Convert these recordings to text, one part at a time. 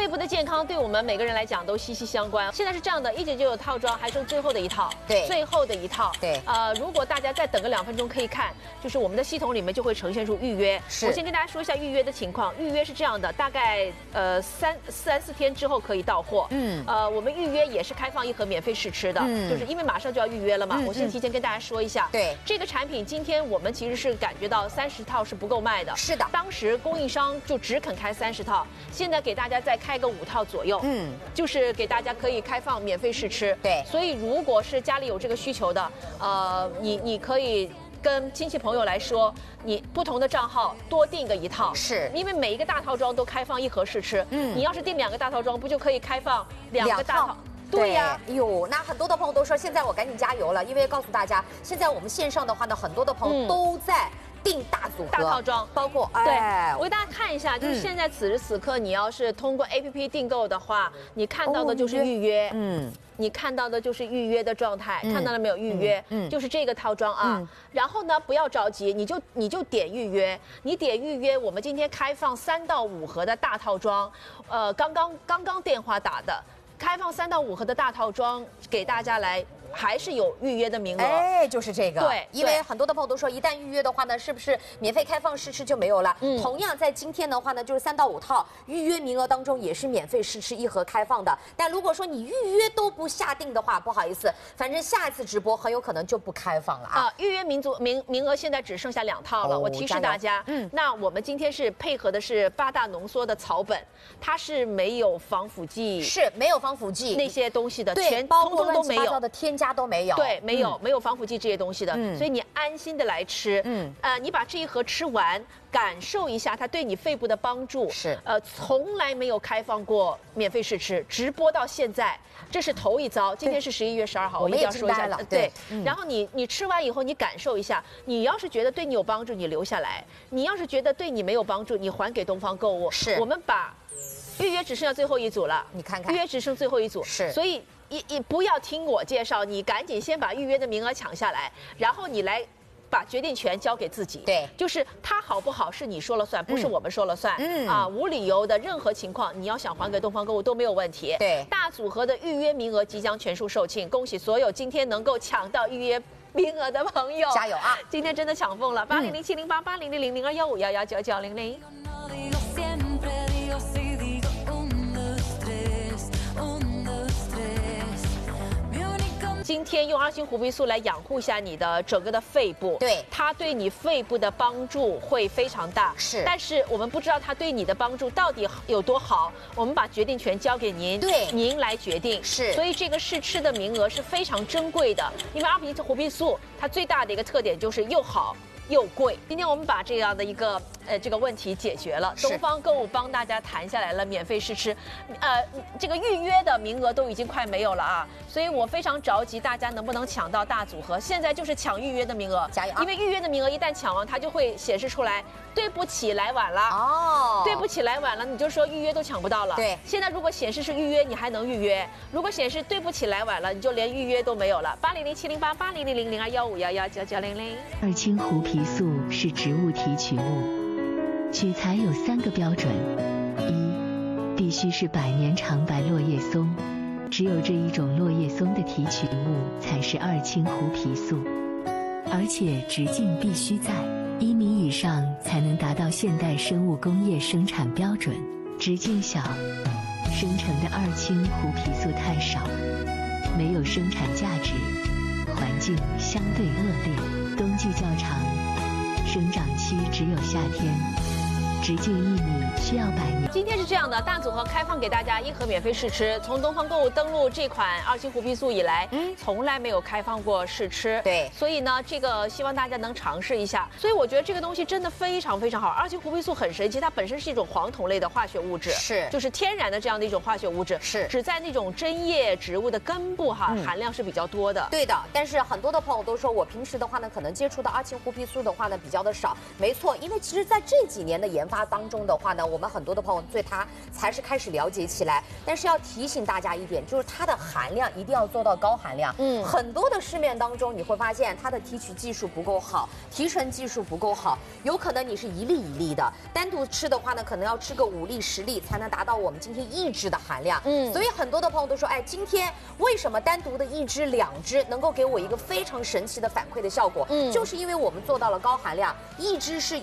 肺部的健康对我们每个人来讲都息息相关。现在是这样的，1999套装还剩最后的一套， 对， 最后的一套。 对， 如果大家再等个2分钟，可以看，就是我们的系统里面就会呈现出预约。我先跟大家说一下预约的情况。预约是这样的，大概3、4天之后可以到货。我们预约也是开放1盒免费试吃的，就是因为马上就要预约了嘛。我先提前跟大家说一下， 对， 这个产品今天我们其实是感觉到30套是不够卖的。 是的， 当时供应商就只肯开30套，现在给大家再开个5套左右。就是给大家可以开放免费试吃。 对， 所以如果是家里有这个需求的，你可以跟亲戚朋友来说，你不同的账号多订个1套， 是因为每一个大套装都开放1盒试吃。你要是订2个大套装，不就可以开放2个大套？对呀， 哟，那很多的朋友都说，现在我赶紧加油了，因为告诉大家，现在我们线上的话呢，很多的朋友都在订大组合、 大套装， 包括对，我给大家看一下，就是现在此时此刻，你要是通过 APP 订购的话，你看到的就是预约，你看到的就是预约的状态，看到了没有？预约，就是这个套装啊。然后呢，不要着急，你就点预约，你点预约，我们今天开放3到5盒的大套装，刚刚电话打的。开放3到5盒的大套装给大家来，还是有预约的名额。 哎，就是这个。 对， 因为很多的朋友都说，一旦预约的话呢，是不是免费开放试吃就没有了？同样在今天的话呢，就是3到5套预约名额当中也是免费试吃1盒开放的。但如果说你预约都不下定的话，不好意思，反正下一次直播很有可能就不开放了啊。 预约名额现在只剩下2套了，我提示大家。那我们今天是配合的是8大浓缩的草本，它是没有防腐剂， 是没有防腐剂那些东西的， 全包括乱七八糟的添加都没有。 对，没有防腐剂这些东西的，所以你安心的来吃。你把这1盒吃完，感受一下它对你肺部的帮助。 是， 从来没有开放过免费试吃，直播到现在，这是头一遭。今天是11月12号，我一定要说一下。对，然后你吃完以后，你感受一下，你要是觉得对你有帮助，你留下来；你要是觉得对你没有帮助，你还给东方购物。 是， 我们把预约只剩下最后1组了， 你看看， 预约只剩最后1组。 是， 所以。你不要听我介绍，你赶紧先把预约的名额抢下来，然后你来把决定权交给自己。 对， 就是它好不好是你说了算，不是我们说了算。无理由的任何情况，你要想还给东方购物都没有问题。 对， 大组合的预约名额即将全数售罄，恭喜所有今天能够抢到预约名额的朋友， 加油啊！ 今天真的抢疯了，80070880000215115900。今天用2星胡皮素来养护一下你的整个的肺部， 对， 它对你肺部的帮助会非常大。 是， 但是我们不知道它对你的帮助到底有多好，我们把决定权交给您， 对， 您来决定。 是， 所以这个试吃的名额是非常珍贵的，因为2胡皮素它最大的一个特点就是又好又贵。今天我们把这样的一个这个问题解决了，东方购物帮大家谈下来了免费试吃，这个预约的名额都已经快没有了啊，所以我非常着急，大家能不能抢到大组合？现在就是抢预约的名额， 加油！ 因为预约的名额一旦抢完，它就会显示出来，对不起，来晚了。 哦， 对不起，来晚了，你就说预约都抢不到了。 对， 现在如果显示是预约，你还能预约；如果显示对不起，来晚了，你就连预约都没有了。80070880000215119900。 2氢胡皮素是植物提取物。取材有3个标准：一，必须是100年长白落叶松，只有这一种落叶松的提取物才是2氢胡皮素，而且直径必须在1米以上才能达到现代生物工业生产标准。直径小，生成的2氢胡皮素太少，没有生产价值，环境相对恶劣，冬季较长，生长期只有夏天。直径1米，需要100年。 今天是这样的，大组合开放给大家1盒免费试吃。从东方购物登录这款2氢胡皮素以来，从来没有开放过试吃。 对， 所以呢，这个希望大家能尝试一下。所以我觉得这个东西真的非常非常好。2氢胡皮素很神奇，它本身是一种黄酮类的化学物质， 是， 就是天然的这样的一种化学物质， 是， 只在那种针叶植物的根部含量是比较多的。 对的，但是很多的朋友都说我平时的话呢，可能接触到2氢胡皮素的话呢比较的少。没错，因为其实在这几年的研发发当中的话呢，我们很多的朋友对它才是开始了解起来。但是要提醒大家一点，就是它的含量一定要做到高含量。很多的市面当中你会发现它的提取技术不够好，提纯技术不够好，有可能你是一粒一粒的，单独吃的话呢，可能要吃个5粒10粒才能达到我们今天1支的含量。所以很多的朋友都说，哎，今天为什么单独的1支2支能够给我一个非常神奇的反馈的效果？就是因为我们做到了高含量，1支是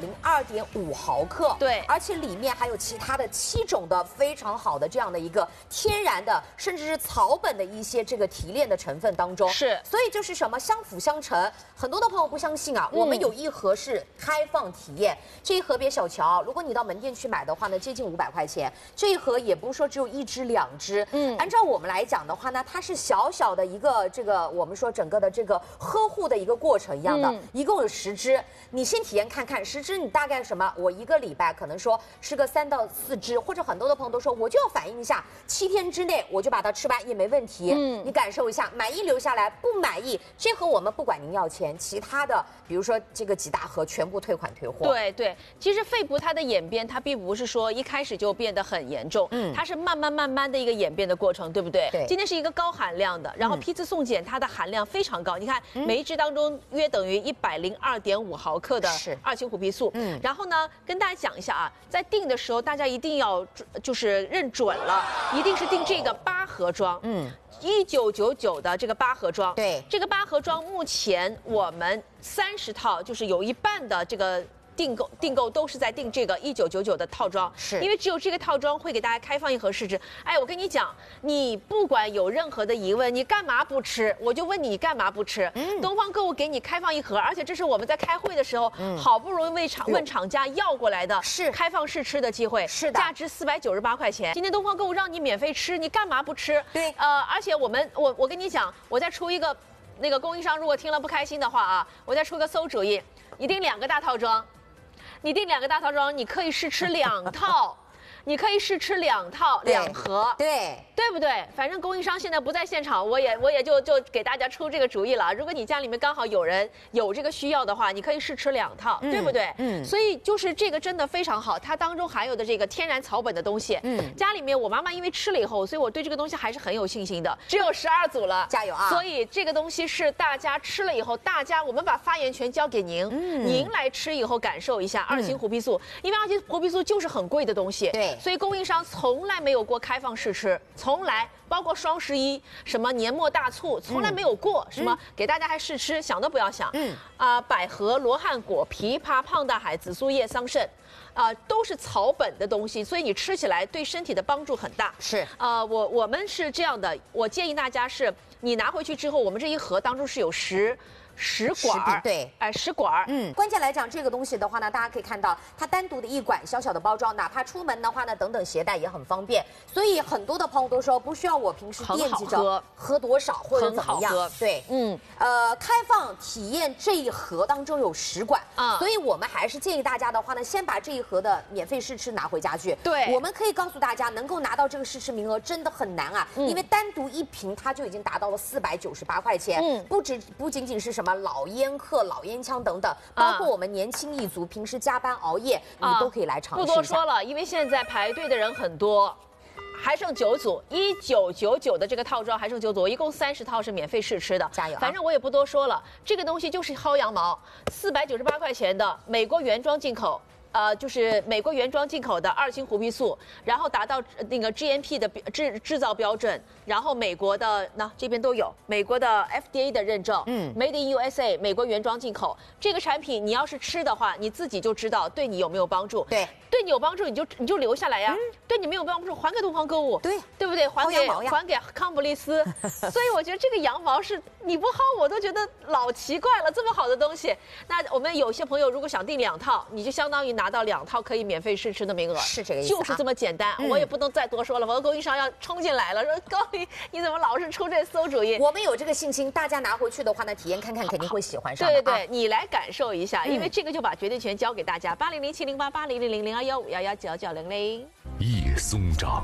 102.5毫克， 对， 而且里面还有其他的7种的非常好的这样的一个天然的，甚至是草本的一些这个提炼的成分当中， 是， 所以就是什么相辅相成。很多的朋友不相信啊，我们有一盒是开放体验，这一盒别小瞧，如果你到门店去买的话呢，接近500块钱，这一盒也不是说只有1支2支，按照我们来讲的话呢，它是小小的一个这个我们说整个的这个呵护的一个过程一样的，一共有10支，你先体验看看，10支你大概什么？我1个礼拜可能说吃个3到4支，或者很多的朋友都说我就要反应一下，7天之内我就把它吃完也没问题。你感受一下，满意留下来，不满意这盒我们不管您要钱，其他的比如说这个几大盒全部退款退货。 对对，其实肺部它的演变，它并不是说一开始就变得很严重，它是慢慢的一个演变的过程，对不对？ 对。 今天是一个高含量的，然后批次送检它的含量非常高，你看每一支当中约等于102.5毫克的2氢虎皮素。然后呢，跟大家讲一下啊，在订的时候大家一定要就是认准了，一定是订这个8盒装。1999的这个8盒装， 对， 这个8盒装目前我们30套，就是有一半的这个订购都是在订这个1999的套装， 是因为只有这个套装会给大家开放1盒试吃。哎，我跟你讲，你不管有任何的疑问，你干嘛不吃？我就问你干嘛不吃？东方购物给你开放1盒，而且这是我们在开会的时候，好不容易问厂家要过来的， 是开放试吃的机会， 是的， 价值498块钱。今天东方购物让你免费吃，你干嘛不吃？ 对， 而且我跟你讲，我再出一个，那个供应商如果听了不开心的话啊，我再出个馊主意，你订2个大套装。你订2个大套装，你可以试吃2套，你可以试吃2套2盒，对不对？反正供应商现在不在现场，我也就给大家出这个主意了。如果你家里面刚好有人有这个需要的话，你可以试吃2套，对不对？所以就是这个真的非常好，它当中含有的这个天然草本的东西，家里面我妈妈因为吃了以后，所以我对这个东西还是很有信心的。只有12组了， 加油啊！ 所以这个东西是大家吃了以后，我们把发言权交给您，您来吃以后感受一下2氢虎皮素，因为2氢虎皮素就是很贵的东西， 对， 所以供应商从来没有过开放试吃，从来，包括双11什么年末大促，从来没有过什么给大家还试吃，想都不要想。百合、罗汉果、枇杷、胖大海、紫苏叶、桑葚。都是草本的东西，所以你吃起来对身体的帮助很大。 是， 我们是这样的，我建议大家是，你拿回去之后，我们这一盒当中是有10管， 对， 哎，10管。 关键来讲，这个东西的话呢，大家可以看到，它单独的1管小小的包装，哪怕出门的话呢，等等携带也很方便。所以很多的朋友都说，不需要我平时惦记着喝多少或者怎么样。对，开放体验这一盒当中有10管所以我们还是建议大家的话呢，先把这一盒的免费试吃拿回家去。 对， 我们可以告诉大家，能够拿到这个试吃名额真的很难啊，因为单独1瓶它就已经达到了498块钱，不仅仅是什么老烟客、老烟枪等等，包括我们年轻一族平时加班熬夜，你都可以来尝试一下。 不多说了，因为现在排队的人很多。还剩9组，1999的这个套装还剩9组，我一共30套是免费试吃的， 加油！ 反正我也不多说了，这个东西就是薅羊毛，498块钱的美国原装进口。就是美国原装进口的2氢虎皮素，然后达到那个 GMP 的制造标准，然后美国的这边都有美国的 FDA 的认证，Made in USA 美国原装进口。这个产品你要是吃的话，你自己就知道对你有没有帮助。 对你有帮助，你就留下来呀。对你没有帮助，还给东方购物，对不对？还给康普利斯。所以我觉得这个羊毛是你不薅我都觉得老奇怪了，这么好的东西。那我们有些朋友如果想订2套，你就相当于拿到2套可以免费试吃的名额， 是这个意思， 就是这么简单。我也不能再多说了，我的供应商要冲进来了，说高丽你怎么老是出这馊主意？ 我们有这个信心，大家拿回去的话呢，体验看看肯定会喜欢上的。对，你来感受一下，因为这个就把决定权交给大家。80070880000215119900。 叶松长，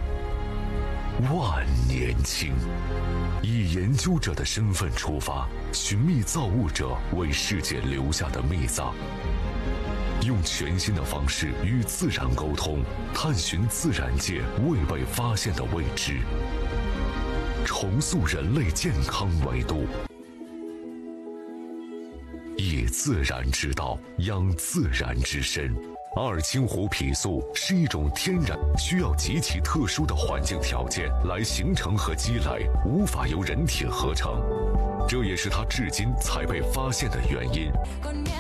万年青。以研究者的身份出发，寻觅造物者为世界留下的秘藏。 用全新的方式与自然沟通，探寻自然界未被发现的未知，重塑人类健康维度。以自然之道养自然之身。二清湖砒素是一种天然需要极其特殊的环境条件来形成和积累，无法由人体合成，这也是它至今才被发现的原因。